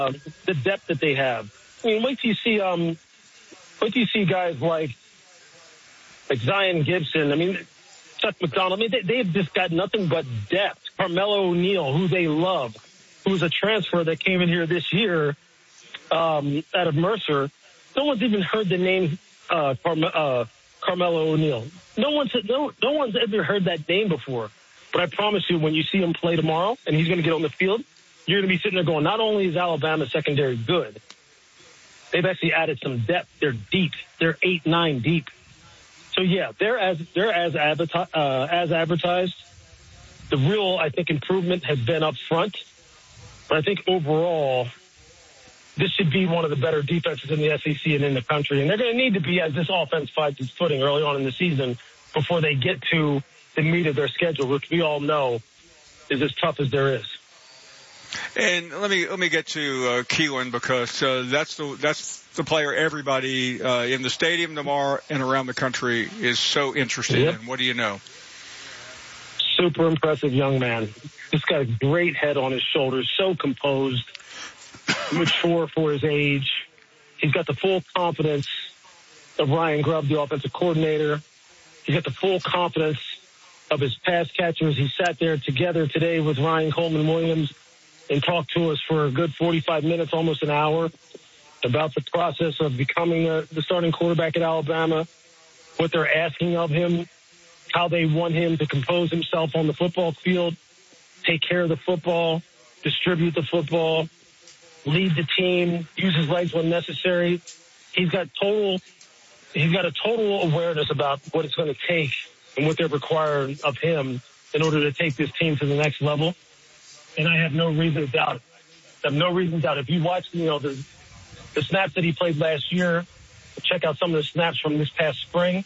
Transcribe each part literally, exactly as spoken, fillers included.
uh, the depth that they have. I mean, wait till you see, um, wait till you see guys like, like Zion Gibson. I mean, Chuck McDonald. I mean, they, they've just got nothing but depth. Carmelo O'Neal, who they love, who's a transfer that came in here this year um, out of Mercer. No one's even heard the name uh, Carme- uh, Carmelo O'Neal. No one's no, no one's ever heard that name before. But I promise you, when you see him play tomorrow and he's going to get on the field, you're going to be sitting there going, not only is Alabama secondary good, they've actually added some depth. They're deep. They're eight, nine deep. So yeah, they're as they're as adverti- uh, as advertised. The real, I think, improvement has been up front. But I think overall, this should be one of the better defenses in the S E C and in the country. And they're going to need to be as this offense finds its footing early on in the season before they get to the meat of their schedule, which we all know is as tough as there is. And let me let me get to uh, Keelan, because uh, that's the that's the player everybody uh, in the stadium tomorrow and around the country is so interested yep. in. What do you know? Super impressive young man. He's got a great head on his shoulders, so composed, mature for his age. He's got the full confidence of Ryan Grubb, the offensive coordinator. He's got the full confidence of his pass catchers. He sat there together today with Ryan Coleman Williams and talked to us for a good forty-five minutes, almost an hour, about the process of becoming a, the starting quarterback at Alabama, what they're asking of him, how they want him to compose himself on the football field, take care of the football, distribute the football, lead the team, use his legs when necessary. He's got total, he's got a total awareness about what it's going to take and what they're requiring of him in order to take this team to the next level. And I have no reason to doubt it. I have no reason to doubt it. If you watch, you know, the, the snaps that he played last year, check out some of the snaps from this past spring.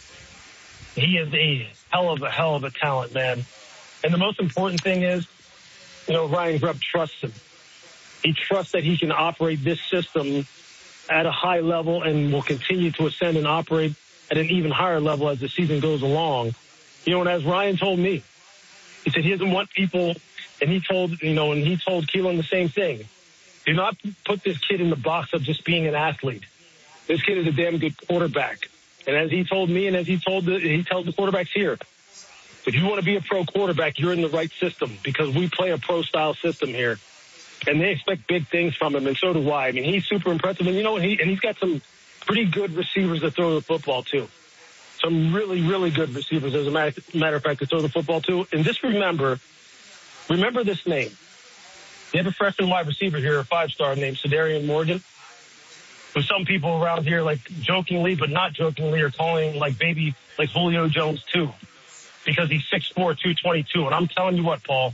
He is a hell of a, hell of a talent, man. And the most important thing is, you know, Ryan Grubb trusts him. He trusts that he can operate this system at a high level and will continue to ascend and operate at an even higher level as the season goes along. You know, and as Ryan told me, he said he doesn't want people, and he told, you know, and he told Keelan the same thing. Do not put this kid in the box of just being an athlete. This kid is a damn good quarterback. And as he told me, and as he told the, he tells the quarterbacks here, if you want to be a pro quarterback, you're in the right system, because we play a pro-style system here. And they expect big things from him, and so do I. I mean, he's super impressive. And, you know, he, and he's got some pretty good receivers that throw the football, too. Some really, really good receivers, as a matter, matter of fact, that throw the football, too. And just remember, remember this name. They have a freshman wide receiver here, a five-star named Sedarian Morgan, who some people around here, like, jokingly but not jokingly, are calling, like, baby, like Julio Jones, too, because he's six four, two twenty-two. And I'm telling you what, Paul,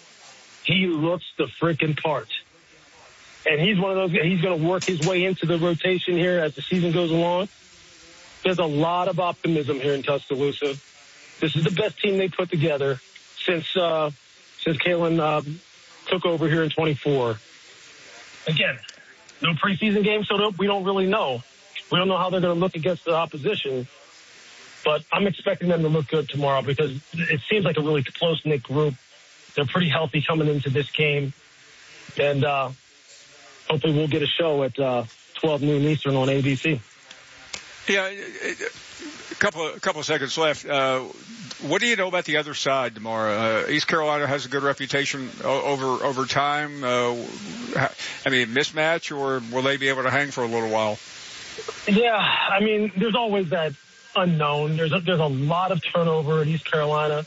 he looks the freaking part. And he's one of those guys, he's going to work his way into the rotation here as the season goes along. There's a lot of optimism here in Tuscaloosa. This is the best team they put together since uh, since Kalen uh, took over here in twenty-four. Again, no preseason game, so don't, we don't really know. We don't know how they're going to look against the opposition. But I'm expecting them to look good tomorrow, because it seems like a really close-knit group. They're pretty healthy coming into this game. And uh, hopefully we'll get a show at uh, twelve noon Eastern on A B C. Yeah, a couple of, a couple of seconds left. Uh, what do you know about the other side tomorrow? Uh, East Carolina has a good reputation over over time. Uh, I mean, mismatch, or will they be able to hang for a little while? Yeah, I mean, there's always that unknown. There's a, there's a lot of turnover at East Carolina.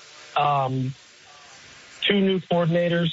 Um, two new coordinators,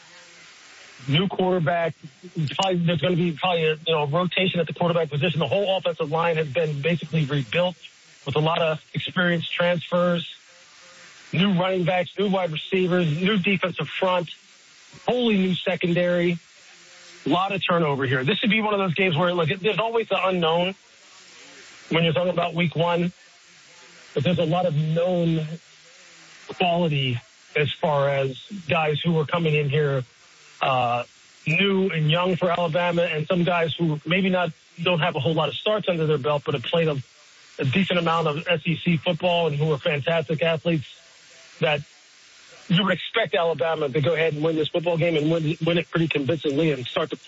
new quarterback. Probably, there's going to be probably a you know rotation at the quarterback position. The whole offensive line has been basically rebuilt with a lot of experienced transfers, new running backs, new wide receivers, new defensive front, wholly new secondary. A lot of turnover here. This should be one of those games where, like, there's always the unknown when you're talking about week one, but there's a lot of known quality as far as guys who are coming in here uh, new and young for Alabama, and some guys who maybe not don't have a whole lot of starts under their belt, but have played a, a decent amount of S E C football and who are fantastic athletes that you would expect Alabama to go ahead and win this football game and win, win it pretty convincingly and start to